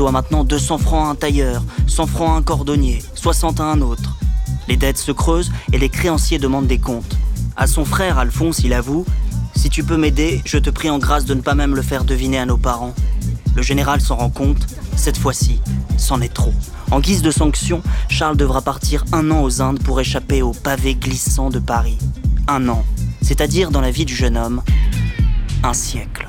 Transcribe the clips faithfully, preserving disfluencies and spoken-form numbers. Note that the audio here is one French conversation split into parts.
doit maintenant deux cents francs à un tailleur, cent francs à un cordonnier, soixante à un autre. Les dettes se creusent et les créanciers demandent des comptes. À son frère, Alphonse, il avoue « Si tu peux m'aider, je te prie en grâce de ne pas même le faire deviner à nos parents. » Le général s'en rend compte, cette fois-ci, c'en est trop. En guise de sanction, Charles devra partir un an aux Indes pour échapper aux pavés glissants de Paris. Un an, c'est-à-dire dans la vie du jeune homme, un siècle.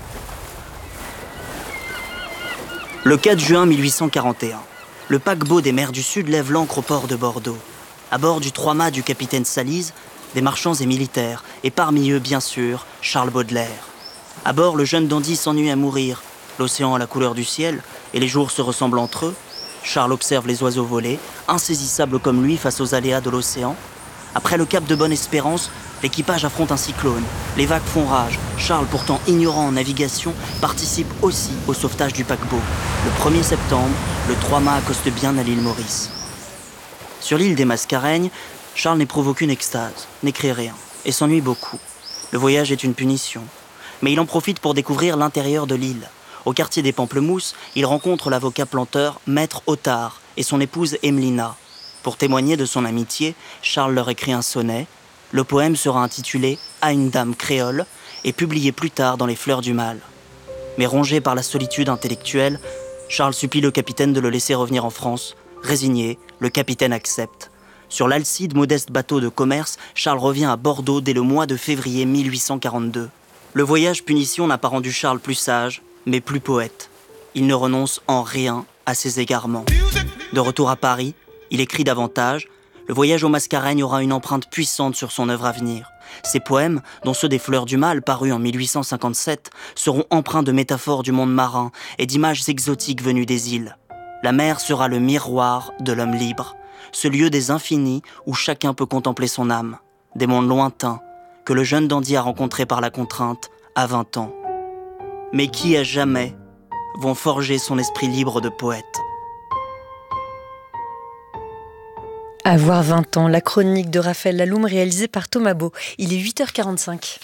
Le quatre juin mille huit cent quarante et un, le paquebot des mers du Sud lève l'ancre au port de Bordeaux. À bord du trois-mâts du capitaine Salise, des marchands et militaires, et parmi eux, bien sûr, Charles Baudelaire. À bord, le jeune dandy s'ennuie à mourir. L'océan a la couleur du ciel, et les jours se ressemblent entre eux. Charles observe les oiseaux voler, insaisissables comme lui face aux aléas de l'océan. Après le cap de Bonne-Espérance, l'équipage affronte un cyclone. Les vagues font rage. Charles, pourtant ignorant en navigation, participe aussi au sauvetage du paquebot. Le premier septembre, le trois-mâts accoste bien à l'île Maurice. Sur l'île des Mascareignes, Charles n'éprouve aucune extase, n'écrit rien, et s'ennuie beaucoup. Le voyage est une punition. Mais il en profite pour découvrir l'intérieur de l'île. Au quartier des Pamplemousses, il rencontre l'avocat planteur Maître Otard et son épouse Emelina. Pour témoigner de son amitié, Charles leur écrit un sonnet. Le poème sera intitulé « À une dame créole » et publié plus tard dans Les Fleurs du Mal. Mais rongé par la solitude intellectuelle, Charles supplie le capitaine de le laisser revenir en France. Résigné, le capitaine accepte. Sur l'Alcide, modeste bateau de commerce, Charles revient à Bordeaux dès le mois de février mille huit cent quarante-deux. Le voyage punition n'a pas rendu Charles plus sage, mais plus poète. Il ne renonce en rien à ses égarements. De retour à Paris, il écrit davantage. Le voyage aux Mascareignes aura une empreinte puissante sur son œuvre à venir. Ses poèmes, dont ceux des Fleurs du Mal, parus en mille huit cent cinquante-sept, seront empreints de métaphores du monde marin et d'images exotiques venues des îles. La mer sera le miroir de l'homme libre, ce lieu des infinis où chacun peut contempler son âme, des mondes lointains que le jeune dandy a rencontrés par la contrainte à vingt ans. Mais qui à jamais vont forger son esprit libre de poète. Avoir vingt ans, la chronique de Raphaël Laloum réalisée par Thomas Beau. Il est huit heures quarante-cinq.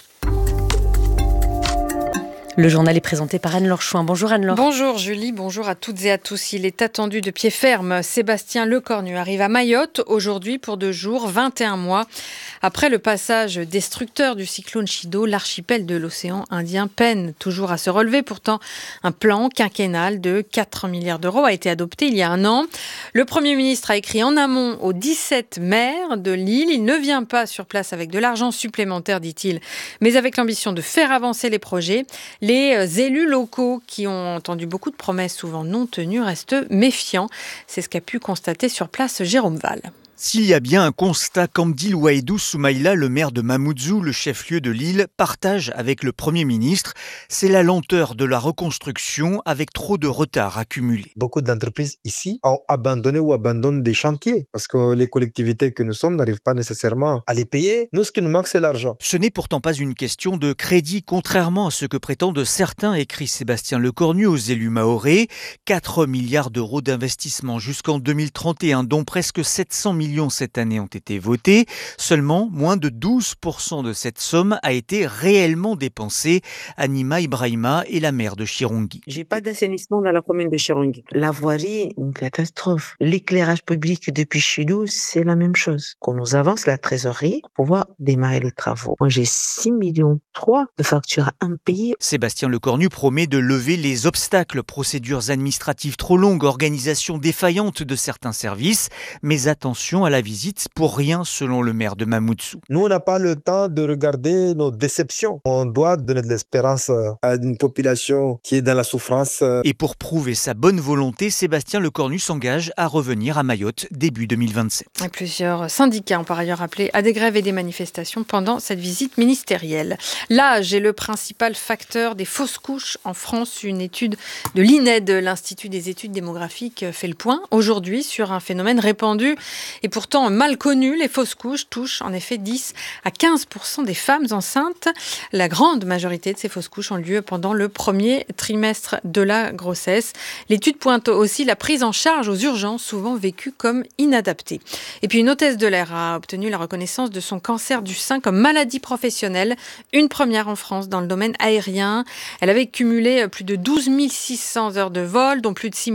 Le journal est présenté par Anne-Laure Chouin. Bonjour Anne-Laure. Bonjour Julie, bonjour à toutes et à tous. Il est attendu de pied ferme. Sébastien Lecornu arrive à Mayotte aujourd'hui pour deux jours, vingt et un mois. Après le passage destructeur du cyclone Chido, l'archipel de l'océan Indien peine toujours à se relever. Pourtant, un plan quinquennal de quatre milliards d'euros a été adopté il y a un an. Le Premier ministre a écrit en amont aux dix-sept maires de l'île. Il ne vient pas sur place avec de l'argent supplémentaire, dit-il, mais avec l'ambition de faire avancer les projets. Les élus locaux qui ont entendu beaucoup de promesses souvent non tenues restent méfiants. C'est ce qu'a pu constater sur place Jérôme Val. S'il y a bien un constat qu'Amdil Ouaïdou Soumaïla, le maire de Mamoudzou, le chef-lieu de l'île, partage avec le Premier ministre, c'est la lenteur de la reconstruction avec trop de retard accumulé. Beaucoup d'entreprises ici ont abandonné ou abandonnent des chantiers parce que les collectivités que nous sommes n'arrivent pas nécessairement à les payer. Nous, ce qui nous manque, c'est l'argent. Ce n'est pourtant pas une question de crédit, contrairement à ce que prétendent certains, écrit Sébastien Lecornu aux élus mahorais. quatre milliards d'euros d'investissement jusqu'en deux mille trente et un, dont presque sept cents millions cette année ont été votés. Seulement, moins de douze pour cent de cette somme a été réellement dépensée. Anima Ibrahima est la maire de Chirongui. J'ai pas d'assainissement dans la commune de Chirongui. La voirie, une catastrophe. L'éclairage public depuis chez nous, c'est la même chose. Qu'on nous avance la trésorerie pour pouvoir démarrer les travaux. Moi, j'ai six millions trois de factures à impayées. Sébastien Lecornu promet de lever les obstacles, procédures administratives trop longues, organisation défaillante de certains services. Mais attention à la visite, pour rien selon le maire de Mamoudzou. Nous, on n'a pas le temps de regarder nos déceptions. On doit donner de l'espérance à une population qui est dans la souffrance. Et pour prouver sa bonne volonté, Sébastien Lecornu s'engage à revenir à Mayotte début deux mille vingt-sept. Et plusieurs syndicats ont par ailleurs appelé à des grèves et des manifestations pendant cette visite ministérielle. L'âge est le principal facteur des fausses couches en France. Une étude de l'I N E D, l'Institut des études démographiques, fait le point aujourd'hui sur un phénomène répandu et pourtant mal connu. Les fausses couches touchent en effet dix à quinze pour cent des femmes enceintes. La grande majorité de ces fausses couches ont lieu pendant le premier trimestre de la grossesse. L'étude pointe aussi la prise en charge aux urgences, souvent vécue comme inadaptée. Et puis une hôtesse de l'air a obtenu la reconnaissance de son cancer du sein comme maladie professionnelle, une première en France dans le domaine aérien. Elle avait cumulé plus de douze mille six cents heures de vol, dont plus de six